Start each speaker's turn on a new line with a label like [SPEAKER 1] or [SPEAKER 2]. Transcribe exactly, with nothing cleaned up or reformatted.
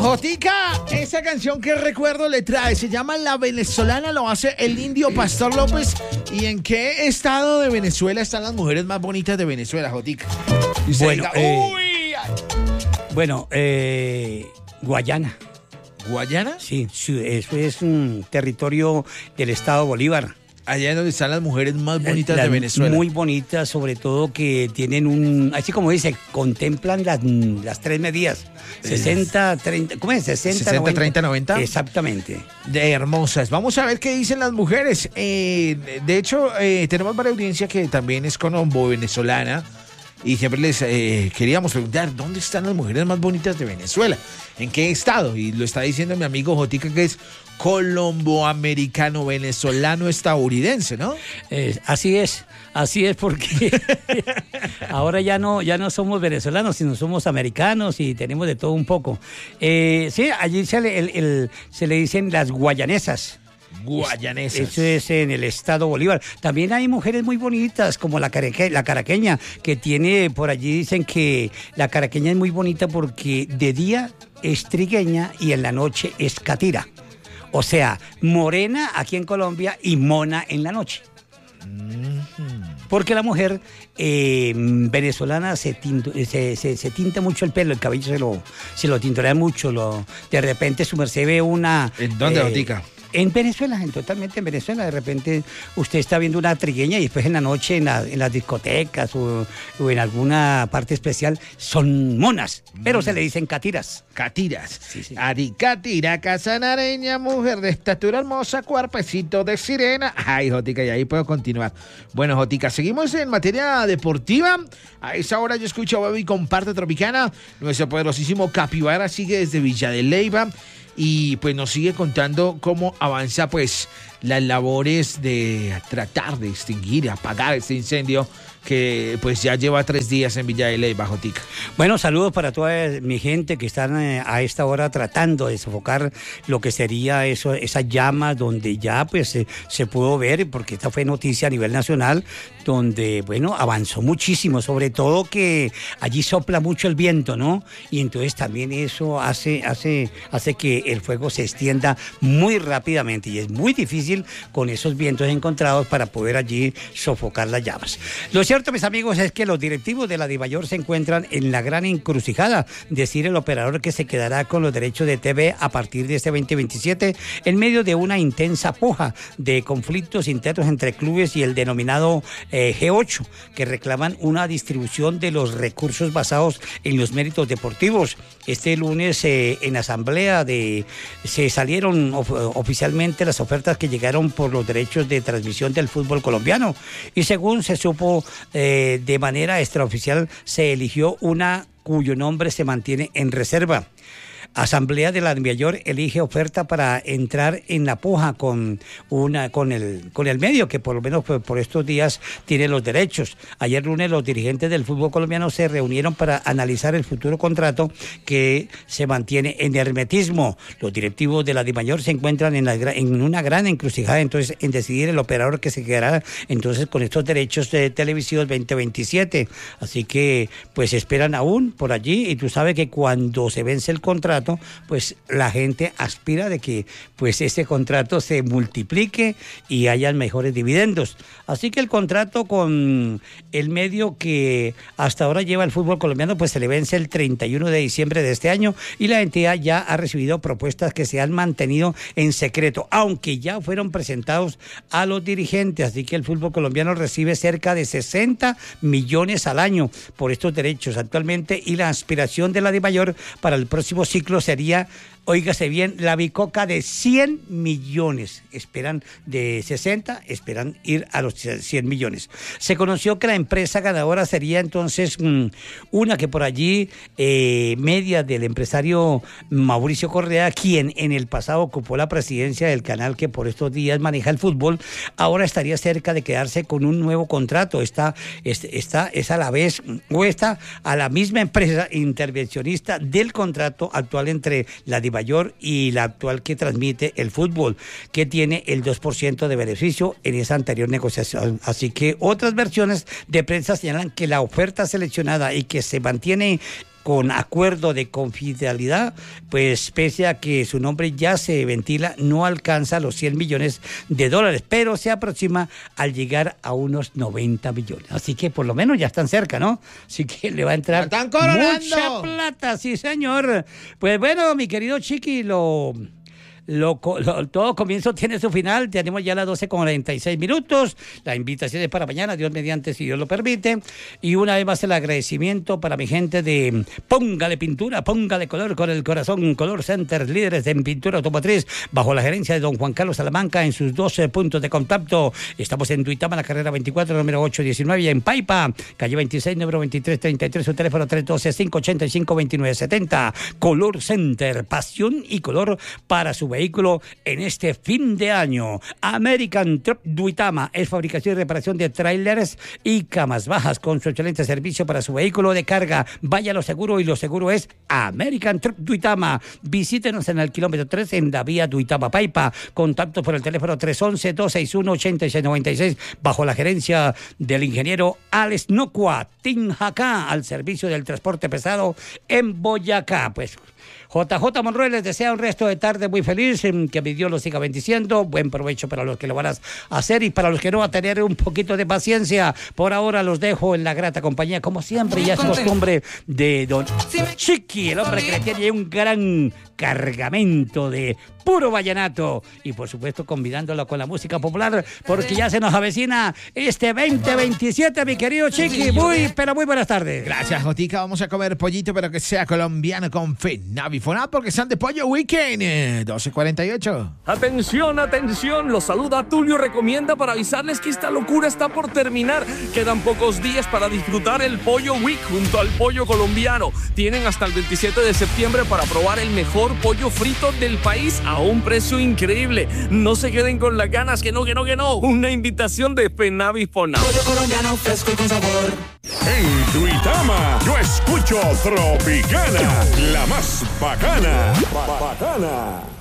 [SPEAKER 1] Jotica, esa canción que recuerdo le trae, se llama La Venezolana, lo hace el indio Pastor López. ¿Y en qué estado de Venezuela están las mujeres más bonitas de Venezuela, Jotica? Y usted
[SPEAKER 2] Bueno,
[SPEAKER 1] diga,
[SPEAKER 2] eh,
[SPEAKER 1] uy, ay.
[SPEAKER 2] Bueno, eh, Guayana.
[SPEAKER 1] ¿Guayana?
[SPEAKER 2] Sí, sí, eso es un territorio del estado Bolívar.
[SPEAKER 1] Allá es donde están las mujeres más bonitas
[SPEAKER 2] Las
[SPEAKER 1] de Venezuela.
[SPEAKER 2] Muy bonitas, sobre todo que tienen un, así como dice, contemplan las, las tres medidas. sesenta, treinta, ¿cómo es? sesenta,
[SPEAKER 1] sesenta, treinta, noventa.
[SPEAKER 2] Exactamente.
[SPEAKER 1] De hermosas. Vamos a ver qué dicen las mujeres. Eh, de hecho, eh, tenemos varias audiencia que también es colombo-venezolana. Y siempre les eh, queríamos preguntar, ¿dónde están las mujeres más bonitas de Venezuela? ¿En qué estado? Y lo está diciendo mi amigo Jotica, que es colombo-americano, venezolano, estadounidense, ¿no?
[SPEAKER 2] Eh, así es, así es porque ahora ya no, ya no somos venezolanos, sino somos americanos y tenemos de todo un poco. Eh, sí, allí se le, el, el, se le dicen las guayanesas.
[SPEAKER 1] Guayanesas.
[SPEAKER 2] Eso es en el estado Bolívar. También hay mujeres muy bonitas, como la, careque, la caraqueña, que tiene, por allí dicen que la caraqueña es muy bonita porque de día es trigueña y en la noche es catira. O sea, morena aquí en Colombia y mona en la noche. Porque la mujer eh, venezolana se, tinto, se, se, se tinta mucho el pelo, el cabello se lo, se lo tintorea mucho. Lo, de repente su merced ve una...
[SPEAKER 1] ¿En dónde,
[SPEAKER 2] eh,
[SPEAKER 1] Jotica?
[SPEAKER 2] En Venezuela, en, totalmente en Venezuela. De repente usted está viendo una trigueña y después en la noche en, la, en las discotecas o, o en alguna parte especial son monas, pero mm. se le dicen catiras.
[SPEAKER 1] Catiras.
[SPEAKER 2] Sí, sí.
[SPEAKER 1] Aricatira, casanareña, mujer de estatura hermosa, cuerpecito de sirena. Ay, Jotica, y ahí puedo continuar. Bueno, Jotica, seguimos en materia deportiva. A esa hora yo escucho a Baby Comparte Tropicana. Nuestro poderosísimo Capibara sigue desde Villa de Leyva. Y pues nos sigue contando cómo avanza pues las labores de tratar de extinguir y apagar este incendio que pues ya lleva tres días en Villa de Leyva, Jotica.
[SPEAKER 2] Bueno, saludos para toda mi gente que están eh, a esta hora tratando de sofocar lo que sería eso, esas llamas donde ya pues eh, se pudo ver, porque esta fue noticia a nivel nacional, donde bueno, avanzó muchísimo, sobre todo que allí sopla mucho el viento, ¿no? Y entonces también eso hace, hace, hace que el fuego se extienda muy rápidamente y es muy difícil con esos vientos encontrados para poder allí sofocar las llamas. Los cierto, mis amigos, es que los directivos de la Dimayor se encuentran en la gran encrucijada, decir el operador que se quedará con los derechos de T V a partir de este veinte veintisiete en medio de una intensa puja de conflictos internos entre clubes y el denominado eh, G ocho, que reclaman una distribución de los recursos basados en los méritos deportivos. Este lunes eh, en asamblea de se salieron of, oficialmente las ofertas que llegaron por los derechos de transmisión del fútbol colombiano y según se supo Eh, de manera extraoficial se eligió una cuyo nombre se mantiene en reserva. Asamblea de la Dimayor elige oferta para entrar en la puja con una con el con el medio que por lo menos por, por estos días tiene los derechos. Ayer lunes los dirigentes del fútbol colombiano se reunieron para analizar el futuro contrato que se mantiene en hermetismo. Los directivos de la Dimayor se encuentran en, la, en una gran encrucijada entonces en decidir el operador que se quedará entonces con estos derechos de televisivos veinte veintisiete. Así que pues esperan aún por allí y tú sabes que cuando se vence el contrato pues la gente aspira de que pues ese contrato se multiplique y hayan mejores dividendos. Así que el contrato con el medio que hasta ahora lleva el fútbol colombiano pues se le vence el treinta y uno de diciembre de este año y la entidad ya ha recibido propuestas que se han mantenido en secreto, aunque ya fueron presentados a los dirigentes. Así que el fútbol colombiano recibe cerca de sesenta millones al año por estos derechos actualmente y la aspiración de la Dimayor para el próximo ciclo sería, óigase bien, la bicoca de cien millones. Esperan de sesenta, esperan ir a los cien millones. Se conoció que la empresa ganadora sería entonces mmm, una que por allí, eh, media del empresario Mauricio Correa, quien en el pasado ocupó la presidencia del canal que por estos días maneja el fútbol, ahora estaría cerca de quedarse con un nuevo contrato. Esta, esta es a la vez, o está a la misma empresa intervencionista del contrato actual entre la Dimayor y la actual que transmite el fútbol, que tiene el dos por ciento de beneficio en esa anterior negociación. Así que otras versiones de prensa señalan que la oferta seleccionada y que se mantiene con acuerdo de confidencialidad, pues pese a que su nombre ya se ventila, no alcanza los cien millones de dólares, pero se aproxima al llegar a unos noventa millones. Así que por lo menos ya están cerca, ¿no? Así que le va a entrar mucha plata, sí señor. Pues bueno, mi querido Chiqui, lo... Lo, lo, todo comienzo tiene su final. Tenemos ya las doce con cuarenta y seis minutos. La invitación es para mañana, Dios mediante, si Dios lo permite. Y una vez más el agradecimiento para mi gente de Póngale Pintura, Póngale Color con el Corazón, Color Center, líderes en pintura automotriz, bajo la gerencia de don Juan Carlos Salamanca en sus doce puntos de contacto. Estamos en Duitama, la carrera veinticuatro, número ocho diecinueve, y en Paipa, calle veintiséis, número veintitrés treinta y tres, su teléfono tres uno dos, cinco ocho cinco, dos nueve siete cero. Color Center, pasión y color para su vehículo en este fin de año. American Truck Duitama es fabricación y reparación de trailers y camas bajas con su excelente servicio para su vehículo de carga. Vaya lo seguro, y lo seguro es American Truck Duitama. Visítenos en el kilómetro tres en la vía Duitama Paipa. Contactos por el teléfono tres once, dos seis uno, ocho seis nueve seis bajo la gerencia del ingeniero Alex Nocua Tinjacá, al servicio del transporte pesado en Boyacá. Pues J J Monroy les desea un resto de tarde muy feliz, que mi Dios los siga bendiciendo, buen provecho para los que lo van a hacer, y para los que no, a tener un poquito de paciencia. Por ahora los dejo en la grata compañía, como siempre, ya es costumbre, de don Chiqui, el hombre que le tiene un gran cargamento de puro vallenato, y por supuesto convidándolo con la música popular, porque ya se nos avecina este veinte veintisiete, mi querido Chiqui. Muy, pero muy buenas tardes.
[SPEAKER 1] Gracias, Jotica. Vamos a comer pollito, pero que sea colombiano, con Fenavifonal, porque son de Pollo Weekend. doce cuarenta y ocho.
[SPEAKER 3] Atención, atención, los saluda Tulio Recomienda para avisarles que esta locura está por terminar. Quedan pocos días para disfrutar el Pollo Week junto al pollo colombiano. Tienen hasta el veintisiete de septiembre para probar el mejor pollo frito del país a un precio increíble. No se queden con las ganas, que no, que no, que no. Una invitación de Fenavifonal.
[SPEAKER 4] Pollo colombiano fresco y con sabor.
[SPEAKER 5] En Duitama, yo escucho Tropicana, la más bacana. Bacana.